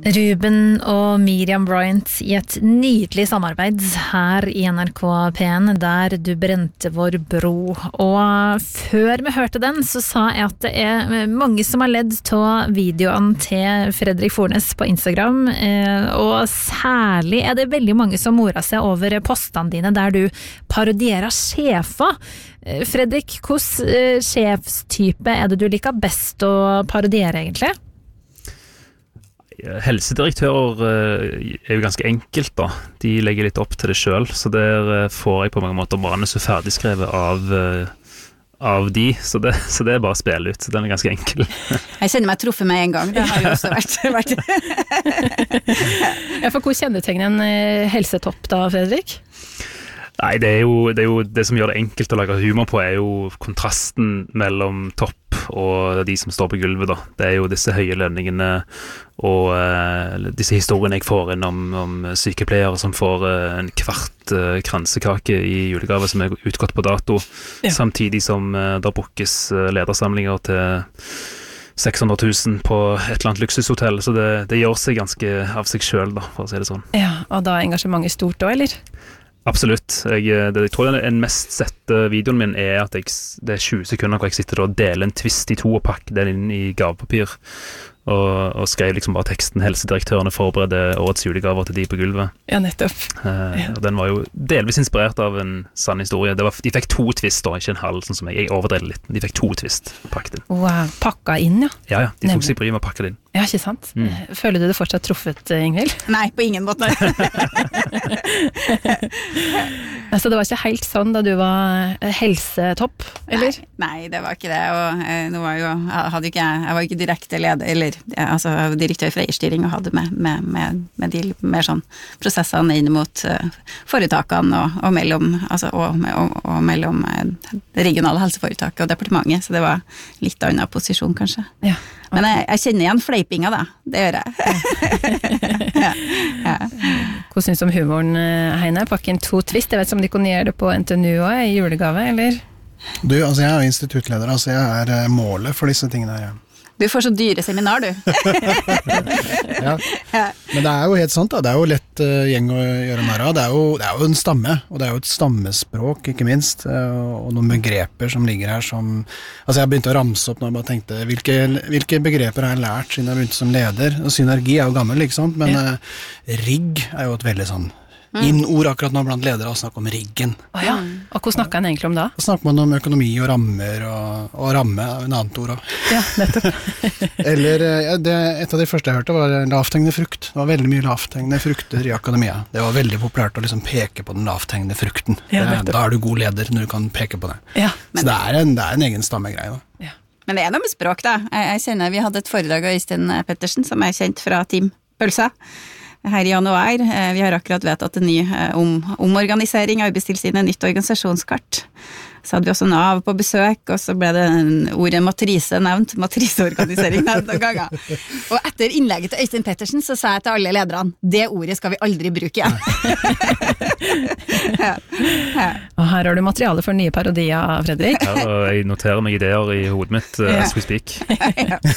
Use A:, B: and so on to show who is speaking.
A: Ruben og Miriam Bryant i et nydelig samarbeid her i NRK P1, der du brente vår bro. Og før vi hørte den, så sa jeg at det mange som har ledd av videoen til Fredrik Fornes på Instagram, og særlig det veldig mange som morer seg over postene dine, der du parodierer sjefer. Fredrik, hvordan sjefstype det du liker best å parodiere egentlig?
B: Helsedirektører jo ganske enkelt da. De legger litt opp til det selv, så der får jeg på mange måter manus ferdigskrevet av de, så det bare å spille ut, så den ganske enkel.
C: Jeg kjenner meg truffet med en gang, det har jo også vært.
A: Ja, for hvor kjennetegner en helsetopp da, Fredrik?
B: Nei, det jo det som gjør det enkelt å lage humor på, jo kontrasten mellom topp og de som står på gulvet da. Det jo disse høye lønningene og disse historiene jeg får inn om sykepleiere som får en kvart kransekake i julegave som utgått på dato, samtidig som det bookes ledersamlinger til 600 000 på et eller annet luksushotell, så det gjør seg ganske av seg selv da, for å si det sånn.
A: Ja, og da engasjementet stort da, eller?
B: Absolutt. Jeg tror den mest sette videoen min at det 20 sekunder hvor jeg sitter og deler en twist i to og pakker den inn i gavepapir og skrev liksom bare teksten helsedirektørene forbereder årets julegaver til de på gulvet.
A: Ja, nettopp.
B: Og den var jo delvis inspirert av en sann historie. De fikk 2 twist da, ikke en halv, sånn som jeg overdrev litt. De fikk 2 twist pakket inn.
A: Wow, pakka inn, ja.
B: Ja, de tok seg bry med å pakke det inn.
A: Ja, ikke sant? Føler du det fortsatt truffet, Ingvild?
C: Nei, på ingen måte.
A: Så det var ikke helt sånn da du var helsetopp, eller?
C: Nei, det var ikke det, og nå var jeg var ikke direkte leder, eller altså direktør for eierstyring og hadde med de mer sånn prosessene inn mot foretakene og mellom, altså, og mellom regionale helseforetak og departementet, så det var litt annen posisjon kanskje. Ja. Okay. Men jeg kjenner igjen fleipinga da, det gjør jeg. Ja.
A: Hvordan synes du om humoren, Heine? Pakke inn 2 twist, jeg vet som de kunne gjøre det på NTNU også, i julegave, eller?
D: Du, altså jeg jo instituttleder, altså jeg målet for disse tingene her, ja.
C: Du får så dyre seminar, du.
D: Ja. Men det jo helt sant da, det jo lett gjeng å gjøre narr av. Det jo en stamme, og det jo et stammespråk, ikke minst, og noen begreper som ligger her som, altså jeg begynte å ramse opp når jeg bare tenkte, hvilke begreper har jeg lært siden jeg begynte som leder? Og synergi jo gammel, ikke sant? Men rigg jo et veldig sånn ord akkurat nå blant ledere å snakke om riggen.
A: Ja. Og hva snakker han egentlig om da?
D: Da snakker man om økonomi og rammer, og ramme en annet ord også.
A: Ja, nettopp.
D: Eller, et av de første jeg hørte var lavthengende frukt. Det var veldig mye lavthengende frukter i akademia. Det var veldig populært å liksom peke på den lavthengende frukten. Ja, da du god leder når du kan peke på det. Ja, så det en egen stammegreie da. Ja.
C: Men det noe med språk da. Jeg kjenner, vi hadde et foredrag av Øystein Pettersen, som kjent fra Team Pølsa, her i januar. Vi har akkurat vedtatt en ny omorganisering av Arbeidstilsynet, nytt organisasjonskart. Så hadde vi også Nav på besøk, og så ble det ordet matrise nevnt, matriseorganisering nevnt noen ganger. Og etter innlegget til Øystein Pettersen så sa jeg til alle lederne, det ordet skal vi aldri bruke igjen.
A: Og her har du materiale for nye parodier, Fredrik.
B: Ja, og jeg noterer meg ideer i hodet mitt as we speak.